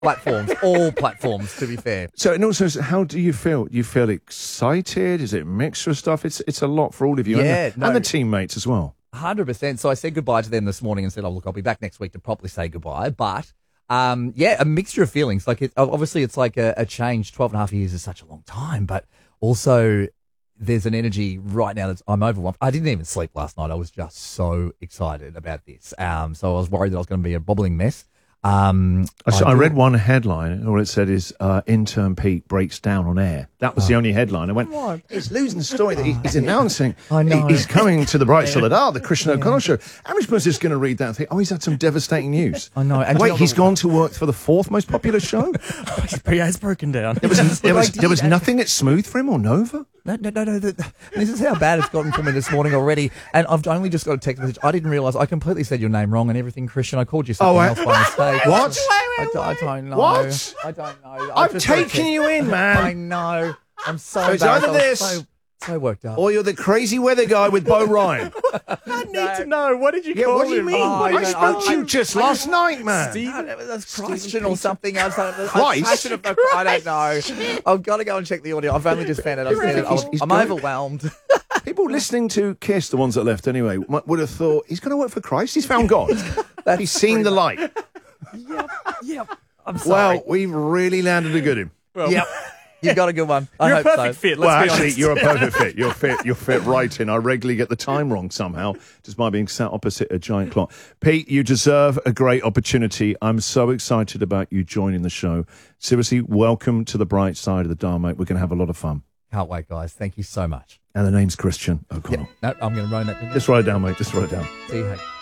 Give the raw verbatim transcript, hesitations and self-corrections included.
platforms, all platforms, to be fair. So, and also, how do you feel? You feel excited? Is it a mixture of stuff? It's it's a lot for all of you, Yeah, and, the, no. and the teammates as well. one hundred percent. So I said goodbye to them this morning and said, oh, look, I'll be back next week to properly say goodbye. But, um, yeah, a mixture of feelings. Like, it, obviously, it's like a, a change. twelve and a half years is such a long time. But also, there's an energy right now that's I'm overwhelmed. I didn't even sleep last night. I was just so excited about this. Um, so I was worried that I was going to be a bobbling mess. Um, I, s- I I do- read one headline, and all it said is uh, intern Pete breaks down on air. That was the only headline. I went, he's losing the story that he, he's announcing. I know. He- he's coming to the bright side of the Christian O'Connell show. Average person's going to read that and think, oh, he's had some devastating news. I know. And Wait, you know he's what- gone to work for the fourth most popular show? He has broken down. There was, there was, Like, there was did- nothing at Smooth for him or Nova? No, no, no, no. The, the- this is how bad it's gotten for me this morning already. And I've only just got a text message. I didn't realise I completely said your name wrong and everything, Christian. I called you something Oh, I- else by mistake. What? I, don't- I don't know. What? I don't know. I've just got a taken text- you in, I man. know. I'm so So it's embarrassed. either I was this- so, so worked up. Or you're the crazy weather guy with Bo Ryan. I need to know. What did you Yeah, call what do you him? mean? Oh, I I don't- spoke to I- you just last night, man. No, no, that's Christian or something. I, was, I, was- Christ? I, should have, I don't know. I've got to go and check the audio. I've only just found it. I've seen it. He's- I'm, he's I'm got- overwhelmed. People listening to Kiss, the ones that left anyway, might- would have thought, he's going to work for Christ. He's found God. He's seen the light. Yep. I'm sorry. Well, we've really landed a good him. Yep. You've got a good one. I You're a hope perfect so. fit. Let's Well, be actually, honest. you're a perfect fit. You're fit. You're fit right in. I regularly get the time wrong somehow, just by being sat opposite a giant clock. Pete, you deserve a great opportunity. I'm so excited about you joining the show. Seriously, welcome to the bright side of the dial, mate. We're going to have a lot of fun. Can't wait, guys. Thank you so much. And the name's Christian O'Connell. No, I'm going to run that. Just write it down, mate. Just write it down. See you.